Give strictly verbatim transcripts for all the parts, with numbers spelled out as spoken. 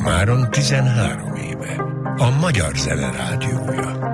Immáron tizenhárom éve. A Magyar Zene Rádiója.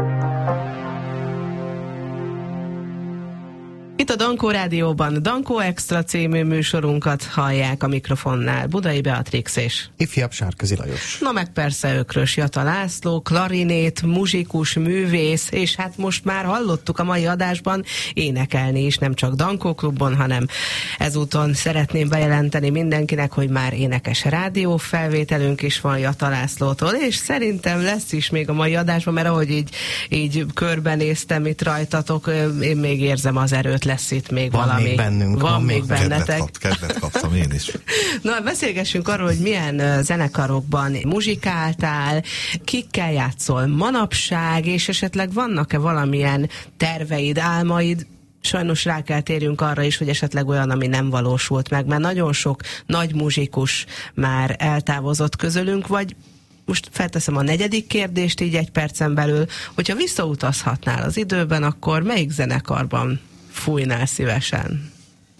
Itt a Dankó Rádióban Dankó Extra című műsorunkat hallják, a mikrofonnál Budai Beatrix és ifjabb Sárközi Lajos. Na meg persze Ökrös Jata László, klarinét, muzsikus, művész, és hát most már hallottuk a mai adásban énekelni is, nem csak Dankó Klubon, hanem ezúton szeretném bejelenteni mindenkinek, hogy már énekes rádiófelvételünk is van Jata Lászlótól, és szerintem lesz is még a mai adásban, mert ahogy így, így körbenéztem itt rajtatok, én még érzem az erőt, lesz itt még van valami. Még bennünk, van, van még bennetek. Kedvet, kap, kedvet kaptam én is. Na, beszélgessünk arról, hogy milyen zenekarokban muzsikáltál, kikkel játszol manapság, és esetleg vannak-e valamilyen terveid, álmaid? Sajnos rá kell térjünk arra is, hogy esetleg olyan, ami nem valósult meg, mert nagyon sok nagy muzsikus már eltávozott közülünk, vagy most felteszem a negyedik kérdést így egy percen belül, hogyha visszautazhatnál az időben, akkor melyik zenekarban fújnál szívesen?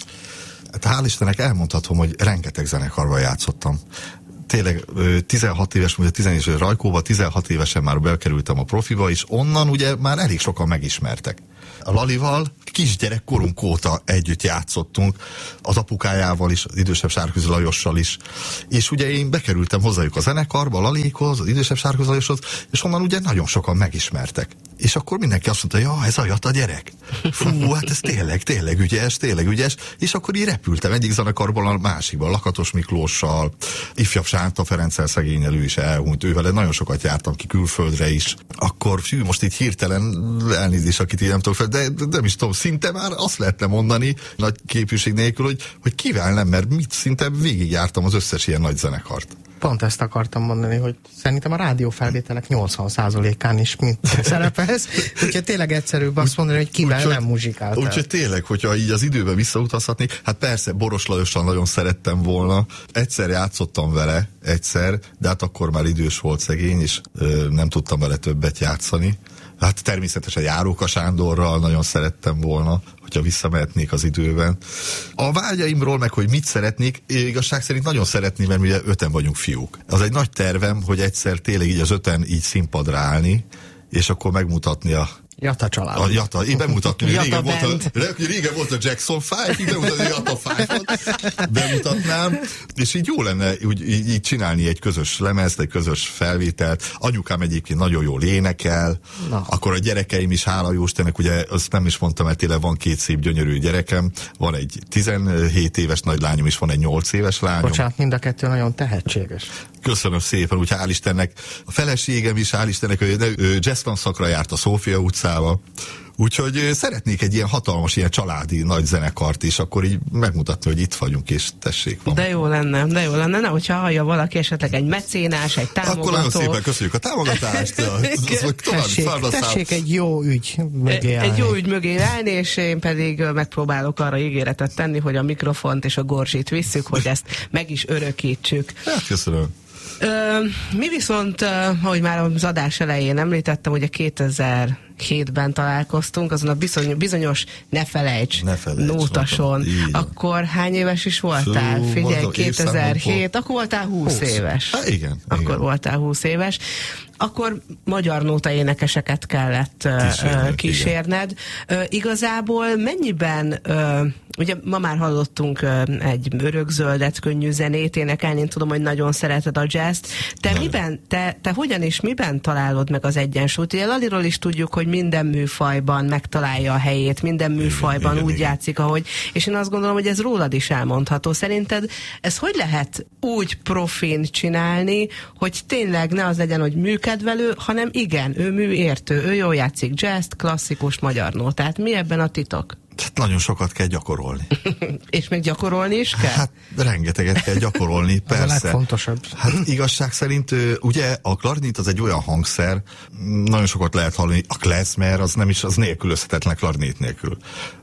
Hát hál' Istennek elmondhatom, hogy rengeteg zenekarban játszottam. Tényleg tizenhat éves, ugye tizenéves Rajkóba, tizenhat évesen már bekerültem a profiba, és onnan ugye már elég sokan megismertek. A Lalival kisgyerekkorunk óta együtt játszottunk, az apukájával is, az idősebb Sárközi Lajossal is. És ugye én bekerültem hozzájuk a zenekarba, a Lalékhoz, az idősebb Sárközi Lajoshoz, és onnan ugye nagyon sokan megismertek. És akkor mindenki azt mondta, ja, ez a Jata gyerek. Fú, hát ez tényleg, tényleg ügyes, tényleg ügyes. És akkor így repültem egyik zenekarból a másikban, Lakatos Miklóssal, ifjabb Sánta Ferenccel, szegényel, ő is elhunyt, ővel nagyon sokat jártam ki külföldre is. Akkor fű, most így hirtelen elnézést, akit így nem tudok fel, de, de nem is tudom, szinte már azt lehetne mondani, nagy képűség nélkül, hogy, hogy kivel nem, mert mit szinte végigjártam az összes ilyen nagy zenekart. Pont ezt akartam mondani, hogy szerintem a rádiófelvételek nyolcvan százalékán is mint szerepelsz, úgyhogy tényleg egyszerűbb azt mondani, hogy kivel úgy, nem muzsikáltál. Úgyhogy tényleg, hogyha így az időben visszautazhatnék, hát persze Boros Lajossal nagyon szerettem volna, egyszer játszottam vele, egyszer, de hát akkor már idős volt szegény, és ö, nem tudtam vele többet játszani. Hát természetesen Járóka Sándorral nagyon szerettem volna, hogyha visszamehetnék az időben. A vágyaimról meg, hogy mit szeretnék, igazság szerint nagyon szeretném, mert ugye öten vagyunk fiúk. Az egy nagy tervem, hogy egyszer tényleg így az öten így színpadra állni, és akkor megmutatni a Jata család. A Jata, én bemutatni, Jata régen, volt band. a, régen volt a Jackson öt, így bemutatni a Jata ötöt, bemutatnám, és így jó lenne úgy, így, így csinálni egy közös lemezt, egy közös felvételt. Anyukám egyébként nagyon jól énekel, na. Akkor a gyerekeim is, hála Jóistennek, ugye azt nem is mondtam, mert tényleg van két szép gyönyörű gyerekem, van egy tizenhét éves nagylányom, és van egy nyolc éves lányom. Bocsánat, mind a kettő nagyon tehetséges. Köszönöm szépen, úgy hál' Istennek. A feleségem is, hál' Istennek, ő, ő jazztanszakra járt a Szófia utcába. Úgyhogy szeretnék egy ilyen hatalmas, ilyen családi nagy zenekart is, akkor így megmutatni, hogy itt vagyunk, és tessék van. De jó lenne, de jó lenne, na, hogyha hallja valaki esetleg egy mecénás, egy támogató. Akkor nagyon szépen köszönjük a támogatást. tessék, tessék egy jó ügy mögé állni. Egy jó ügy mögé állni, és én pedig megpróbálok arra ígéretet tenni, hogy a mikrofont és a gorzsit visszük, hogy ezt meg is örökítsük. Hát köszönöm. Ö, mi viszont, ahogy már az adás elején említettem, hogy a kétezer-hétben találkoztunk, azon a bizony, bizonyos Ne felejts, ne felejts nótason. Akkor hány éves is voltál? Fú, Figyelj, kétezer-hét, akkor voltál húsz éves. Há, igen. Akkor igen. voltál húsz éves. Akkor magyar nóta énekeseket kellett kísérned. kísérned. Igazából mennyiben, ugye ma már hallottunk egy örökzöldet, könnyű zenét énekelni, én tudom, hogy nagyon szereted a jazzt. Te, miben, te, te hogyan és miben találod meg az egyensúlyt? Ugye Laliról is tudjuk, hogy minden műfajban megtalálja a helyét, minden műfajban igen, úgy igen, játszik, ahogy, és én azt gondolom, hogy ez rólad is elmondható. Szerinted ez hogy lehet úgy profin csinálni, hogy tényleg ne az legyen, hogy műkedvelő, hanem igen, ő műértő, ő jól játszik jazzt, klasszikus magyar nótát. Mi ebben a titok? Hát nagyon sokat kell gyakorolni. És még gyakorolni is kell? Hát rengeteget kell gyakorolni, persze. Ez a legfontosabb. Hát igazság szerint ugye a klarinét az egy olyan hangszer, nagyon sokat lehet hallani, a klezmer az nem is, az nélkülözhetetlen klarinét nélkül.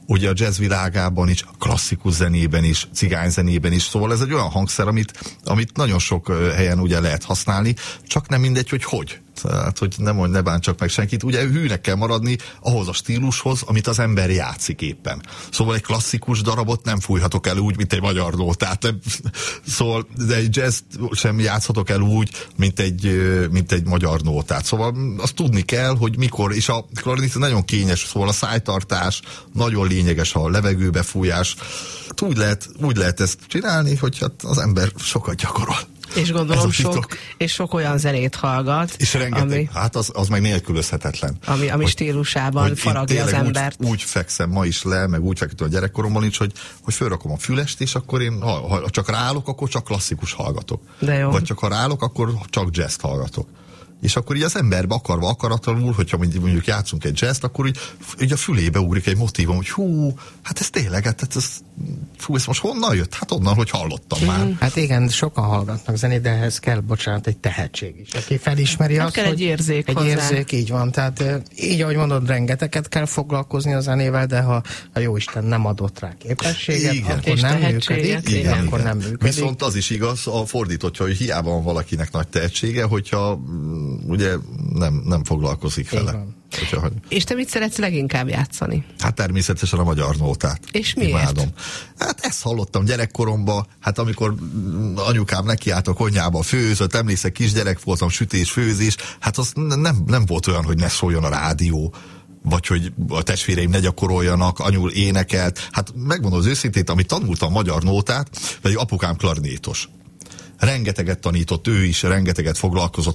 ugye a jazz világában is, a klasszikus zenében is, cigányzenében is, szóval ez egy olyan hangszer, amit, amit nagyon sok helyen ugye lehet használni, csak nem mindegy, hogy hogy. Tehát, hogy nem, ne bántsak meg senkit, ugye hűnek kell maradni ahhoz a stílushoz, amit az ember játszik éppen. Szóval egy klasszikus darabot nem fújhatok el úgy, mint egy magyar nótát. Nem, szóval de egy jazz sem játszhatok el úgy, mint egy, mint egy magyar nótát. Szóval azt tudni kell, hogy mikor, és a klarinét nagyon kényes, szóval a szájtartás, nagyon lényeges a levegőbefújás. Úgy lehet, úgy lehet ezt csinálni, hogy hát az ember sokat gyakorol. És gondolom sok, és sok olyan zenét hallgat. És rengeteg, ami, hát az, az meg nélkülözhetetlen. Ami, ami hogy, stílusában hogy faragja az embert. Úgy, úgy fekszem ma is le, meg úgy feküdtem a gyerekkoromban is, hogy, hogy fölrakom a fülest, és akkor én, ha, ha csak ráállok, akkor csak klasszikus hallgatok. De jó. Vagy csak ha ráállok, akkor csak jazzt hallgatok. És akkor így az emberbe akarva, akaratlanul, hogyha mondjuk játszunk egy jazzt, akkor így, így a fülébe ugrik egy motívum, hogy hú, hát ez tényleg, hát ez, fú, ez most honnan jött? Hát onnan, hogy hallottam mm. már. Hát igen, sokan hallgatnak zenét, de ehhez kell, bocsánat, egy tehetség is. Aki felismeri hát azt, kell hogy egy érzék egy hozzá. érzék, így van. Tehát így, ahogy mondod, rengeteget kell foglalkozni a zenével, de ha a jóisten nem adott rá képességet, igen. akkor és nem működik. Igen, igen, akkor igen. nem működik. Viszont az is igaz, a fordítottja, hogy hiába van valakinek nagy tehetsége, hogyha ugye nem, nem foglalkozik vele. Hogyha, és te mit szeretsz leginkább játszani? Hát természetesen a magyar nótát. És miért? Imádom. Hát ezt hallottam gyerekkoromban, hát amikor anyukám nekiállt a konyhába főzött, emlékszek, kisgyerek voltam, sütés, főzés, hát az nem, nem volt olyan, hogy ne szóljon a rádió, vagy hogy a testvéreim ne gyakoroljanak, anyul énekelt. Hát megmondom az őszintét, amit tanultam magyar nótát, pedig apukám klarinétos. Rengeteget tanított, ő is rengeteget foglalkozott